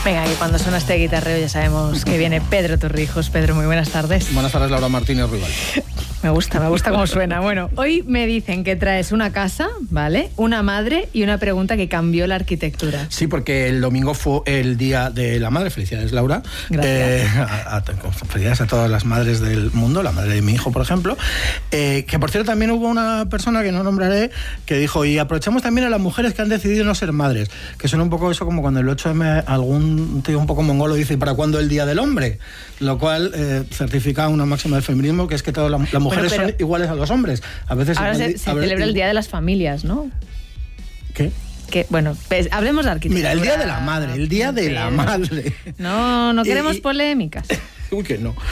Venga, que cuando suena este guitarreo ya sabemos que viene Pedro Torrijos. Pedro, muy buenas tardes. Buenas tardes, Laura Martínez Rival. Me gusta cómo suena. Bueno, hoy me dicen que traes una casa, ¿vale? Una madre y una pregunta que cambió la arquitectura. Sí, porque el domingo fue el Día de la Madre. Felicidades, Laura. Gracias. Felicidades a todas las madres del mundo, la madre de mi hijo, por ejemplo. Que, por cierto, también hubo una persona que no nombraré que dijo, y aprovechamos también a las mujeres que han decidido no ser madres. Que suena un poco eso como cuando el 8M algún tío un poco mongolo dice, ¿y para cuándo el Día del Hombre? Lo cual certifica una máxima del feminismo, que es que todas las mujeres son iguales a los hombres. A veces ahora se celebra el Día de las Familias, ¿no? ¿Qué? Que, bueno, pues, hablemos de arquitectura. Mira, el Día de la Madre, el Día de la Madre. No queremos polémicas. Uy, que no.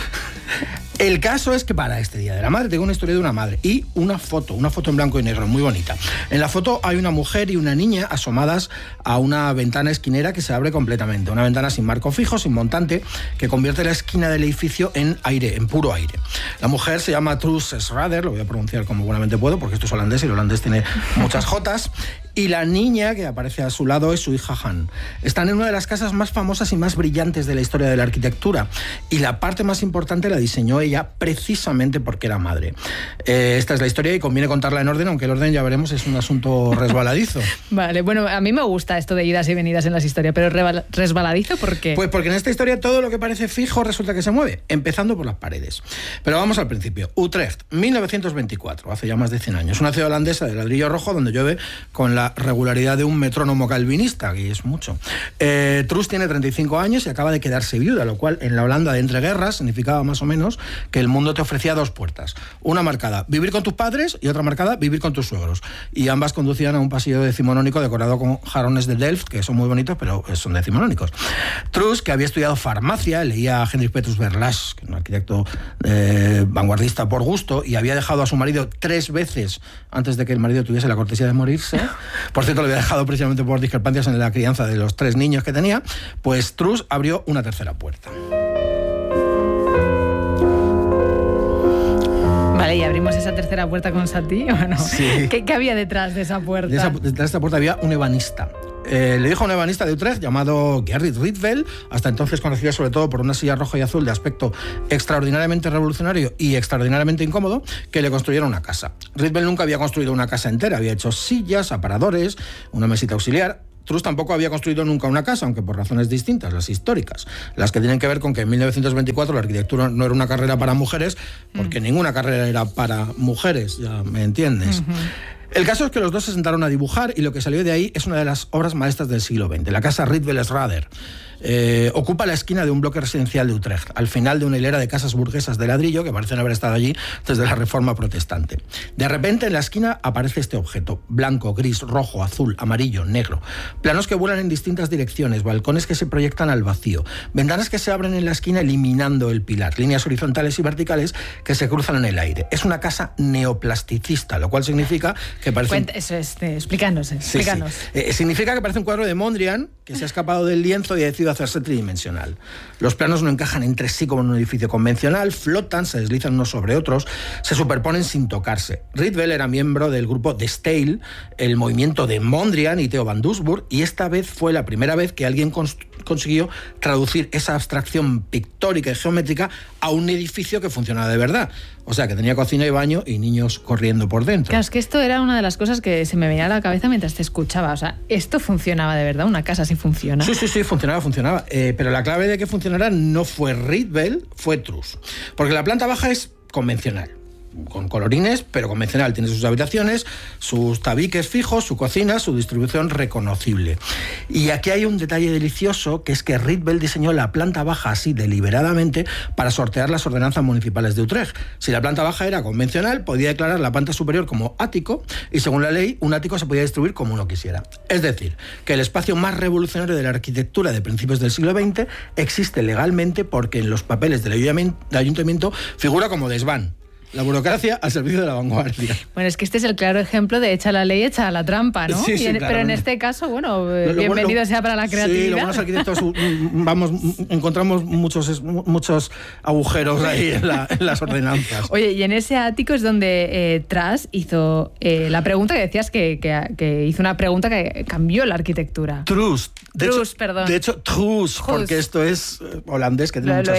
El caso es que para este Día de la Madre tengo una historia de una madre y una foto en blanco y negro, muy bonita. En la foto hay una mujer y una niña asomadas a una ventana esquinera que se abre completamente. Una ventana sin marco fijo, sin montante, que convierte la esquina del edificio en aire, en puro aire. La mujer se llama Truus Schrader, lo voy a pronunciar como buenamente puedo, porque esto es holandés y el holandés tiene muchas jotas. Y la niña que aparece a su lado es su hija Han. Están en una de las casas más famosas y más brillantes de la historia de la arquitectura. Y la parte más importante la diseñó ella precisamente porque era madre. Esta es la historia y conviene contarla en orden, aunque el orden, ya veremos, es un asunto resbaladizo. Vale, bueno, a mí me gusta esto de idas y venidas en las historias, pero ¿resbaladizo por qué? Pues porque en esta historia todo lo que parece fijo resulta que se mueve, empezando por las paredes. Pero vamos al principio. Utrecht, 1924, hace ya más de 100 años. Una ciudad holandesa de ladrillo rojo donde llueve con la regularidad de un metrónomo calvinista, que es mucho. Truus tiene 35 años y acaba de quedarse viuda, lo cual en la Holanda de entreguerras significaba más o menos que el mundo te ofrecía dos puertas. Una marcada, vivir con tus padres, y otra marcada, vivir con tus suegros. Y ambas conducían a un pasillo decimonónico decorado con jarrones de Delft, que son muy bonitos, pero son decimonónicos. Truus, que había estudiado farmacia, leía a Heinrich Petrus Verlaes, que es un arquitecto vanguardista por gusto, y había dejado a su marido 3 veces antes de que el marido tuviese la cortesía de morirse. Por cierto, lo había dejado precisamente por discrepancias en la crianza de los 3 niños que tenía. Pues Truus abrió una tercera puerta. Vale, ¿y abrimos esa tercera puerta con Satie o no? Sí. ¿Qué había detrás de esa puerta? Detrás de esta puerta había un ebanista. Le dijo a un ebanista de Utrecht llamado Gerrit Rietveld, hasta entonces conocido sobre todo por una silla roja y azul de aspecto extraordinariamente revolucionario y extraordinariamente incómodo, que le construyera una casa. Rietveld nunca había construido una casa entera, había hecho sillas, aparadores, una mesita auxiliar. Truus tampoco había construido nunca una casa, aunque por razones distintas, las históricas, las que tienen que ver con que en 1924 la arquitectura no era una carrera para mujeres, porque ninguna carrera era para mujeres, ya me entiendes. El caso es que los dos se sentaron a dibujar y lo que salió de ahí es una de las obras maestras del siglo XX, la casa Rietveld Schrader. Ocupa la esquina de un bloque residencial de Utrecht, al final de una hilera de casas burguesas de ladrillo que parecen haber estado allí desde la Reforma Protestante. De repente en la esquina aparece este objeto, blanco, gris, rojo, azul, amarillo, negro, planos que vuelan en distintas direcciones, balcones que se proyectan al vacío, ventanas que se abren en la esquina eliminando el pilar, líneas horizontales y verticales que se cruzan en el aire. Es una casa neoplasticista, lo cual significa que parece... Eso es, explícanos. Sí. Significa que parece un cuadro de Mondrian que se ha escapado del lienzo y ha decidido hacerse tridimensional. Los planos no encajan entre sí como en un edificio convencional, flotan, se deslizan unos sobre otros, se superponen sin tocarse. Rietveld era miembro del grupo De Stijl, el movimiento de Mondrian y Theo van Doesburg, y esta vez fue la primera vez que alguien consiguió traducir esa abstracción pictórica y geométrica a un edificio que funcionaba de verdad. O sea, que tenía cocina y baño y niños corriendo por dentro. Claro, es que esto era una de las cosas que se me venía a la cabeza mientras te escuchaba. O sea, ¿esto funcionaba de verdad? ¿Una casa así funciona? Sí, funcionaba. Pero la clave de que funcionara no fue Rietveld, fue Truus. Porque la planta baja es convencional, con colorines, pero convencional. Tiene sus habitaciones, sus tabiques fijos, su cocina, su distribución reconocible. Y aquí hay un detalle delicioso, que es que Rietveld diseñó la planta baja así deliberadamente para sortear las ordenanzas municipales de Utrecht. Si la planta baja era convencional, podía declarar la planta superior como ático, y según la ley, un ático se podía distribuir como uno quisiera. Es decir, que el espacio más revolucionario de la arquitectura de principios del siglo XX existe legalmente porque en los papeles del ayuntamiento figura como desván. La burocracia al servicio de la vanguardia. Bueno, es que este es el claro ejemplo de echa la ley, echa la trampa, ¿no? Sí, Pero en este caso, bueno, bienvenido sea para la creatividad. Sí, los buenos arquitectos encontramos muchos agujeros ahí en las ordenanzas. Oye, y en ese ático es donde Truss hizo la pregunta que decías que hizo una pregunta que cambió la arquitectura. Truss, perdón. De hecho, Truss, porque esto es holandés que tiene muchas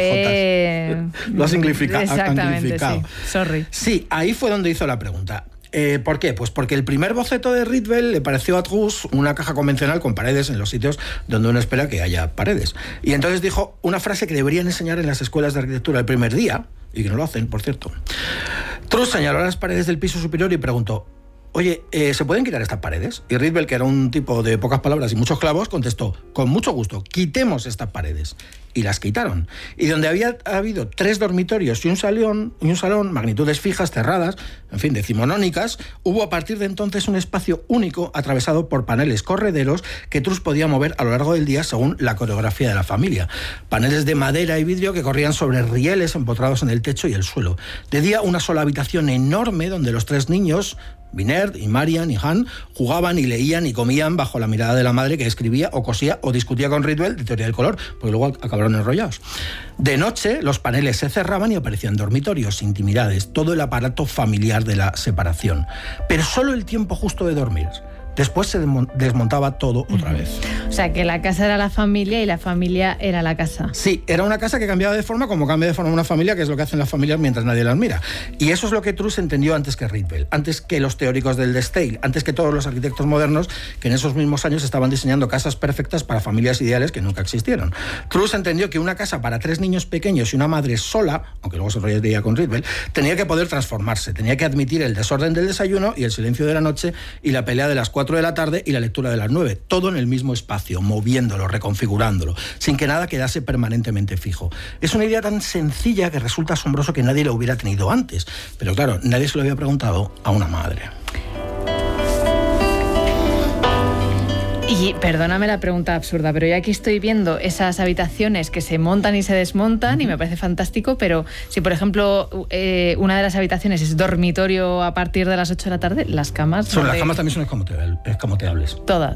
jotas. Lo ha simplificado. Exactamente, sí. Sorry. Sí, ahí fue donde hizo la pregunta. ¿Por qué? Pues porque el primer boceto de Rietveld le pareció a Truss una caja convencional con paredes en los sitios donde uno espera que haya paredes. Y entonces dijo una frase que deberían enseñar en las escuelas de arquitectura el primer día, y que no lo hacen, por cierto. Truss señaló las paredes del piso superior y preguntó: oye, ¿se pueden quitar estas paredes? Y Rietveld, que era un tipo de pocas palabras y muchos clavos, contestó: con mucho gusto, quitemos estas paredes. Y las quitaron. Y donde había habido 3 dormitorios y un salón, magnitudes fijas, cerradas, en fin, decimonónicas, hubo a partir de entonces un espacio único atravesado por paneles correderos que Truss podía mover a lo largo del día según la coreografía de la familia. Paneles de madera y vidrio que corrían sobre rieles empotrados en el techo y el suelo. De día, una sola habitación enorme donde los 3 niños, Vinerd y Marian y Han, jugaban y leían y comían bajo la mirada de la madre, que escribía o cosía o discutía con Rietveld de teoría del color, porque luego acabaron enrollados. De noche, los paneles se cerraban y aparecían dormitorios, intimidades, todo el aparato familiar de la separación. Pero solo el tiempo justo de dormir. Después se desmontaba todo otra vez. O sea, que la casa era la familia y la familia era la casa. Sí, era una casa que cambiaba de forma como cambia de forma una familia, que es lo que hacen las familias mientras nadie las mira. Y eso es lo que Truss entendió antes que Rietveld, antes que los teóricos del De Stijl, antes que todos los arquitectos modernos que en esos mismos años estaban diseñando casas perfectas para familias ideales que nunca existieron. Truss entendió que una casa para 3 niños pequeños y una madre sola, aunque luego se enrollaría con Rietveld, tenía que poder transformarse, tenía que admitir el desorden del desayuno y el silencio de la noche y la pelea de las 4 de la tarde y la lectura de las 9, todo en el mismo espacio, moviéndolo, reconfigurándolo, sin que nada quedase permanentemente fijo. Es una idea tan sencilla que resulta asombroso que nadie lo hubiera tenido antes, pero claro, nadie se lo había preguntado a una madre. Y perdóname la pregunta absurda, pero yo aquí estoy viendo esas habitaciones que se montan y se desmontan y me parece fantástico, pero si por ejemplo una de las habitaciones es dormitorio a partir de las 8 de la tarde, las camas... Las camas también son escamoteables.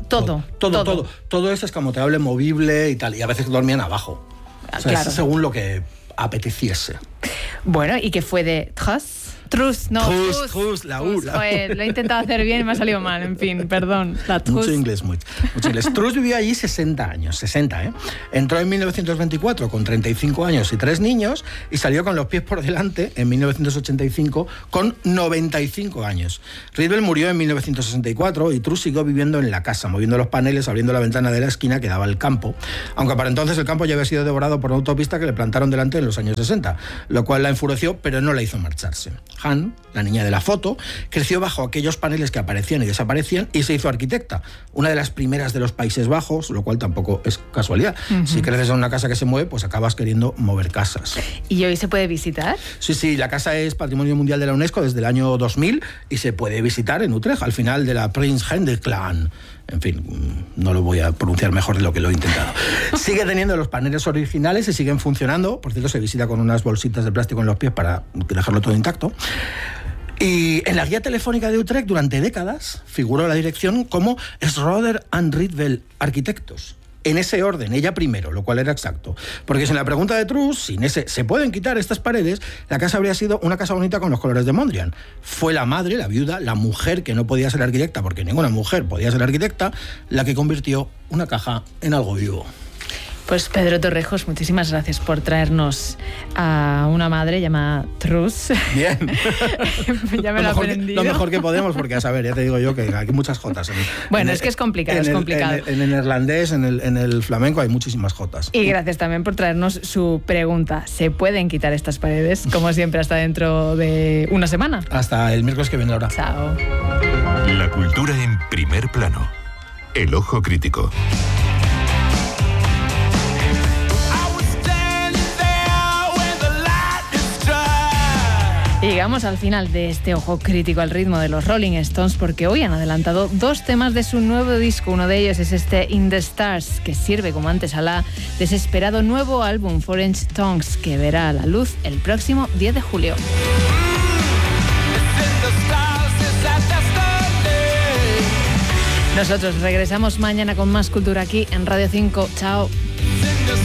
Todo es escamoteable, movible y tal, y a veces dormían abajo. O sea, claro. Según lo que apeteciese. Bueno, ¿y qué fue de Truss? Truss, la U. Lo he intentado hacer bien y me ha salido mal, en fin, perdón. Mucho inglés. Truss vivió allí 60 años, Entró en 1924 con 35 años y 3 niños y salió con los pies por delante en 1985 con 95 años. Rietveld murió en 1964 y Truss siguió viviendo en la casa, moviendo los paneles, abriendo la ventana de la esquina que daba al campo, aunque para entonces el campo ya había sido devorado por una autopista que le plantaron delante en los años 60, lo cual la enfureció, pero no la hizo marcharse. Han, la niña de la foto, creció bajo aquellos paneles que aparecían y desaparecían y se hizo arquitecta, una de las primeras de los Países Bajos, lo cual tampoco es casualidad. Si creces en una casa que se mueve, pues acabas queriendo mover casas. ¿Y hoy se puede visitar? Sí, la casa es Patrimonio Mundial de la UNESCO desde el año 2000 y se puede visitar en Utrecht, al final de la Prins Hendrikklaan. En fin, no lo voy a pronunciar mejor de lo que lo he intentado. Sigue teniendo los paneles originales y siguen funcionando. Por cierto, se visita con unas bolsitas de plástico en los pies para dejarlo todo intacto. Y en la guía telefónica de Utrecht, durante décadas, figuró la dirección como Schroeder and Rietveld Arquitectos. En ese orden, ella primero, lo cual era exacto. Porque si en la pregunta de Truss, sin ese ¿se pueden quitar estas paredes?, la casa habría sido una casa bonita con los colores de Mondrian. Fue la madre, la viuda, la mujer que no podía ser arquitecta, porque ninguna mujer podía ser arquitecta, la que convirtió una caja en algo vivo. Pues Pedro Torrejos, muchísimas gracias por traernos a una madre llamada Truss. Bien. Ya me lo he aprendido. Lo mejor que podemos, porque a saber, ya te digo yo que hay muchas jotas. Bueno, es que es complicado, es complicado. En el neerlandés, en el flamenco hay muchísimas jotas. Y gracias también por traernos su pregunta. ¿Se pueden quitar estas paredes? Como siempre, hasta dentro de una semana. Hasta el miércoles que viene, Laura. Chao. La cultura en primer plano. El ojo crítico. Y llegamos al final de este ojo crítico al ritmo de los Rolling Stones, porque hoy han adelantado 2 temas de su nuevo disco. Uno de ellos es este In the Stars, que sirve como antesala desesperado nuevo álbum Foreign Tongues, que verá la luz el próximo 10 de julio. Nosotros regresamos mañana con más cultura aquí en Radio 5. Chao.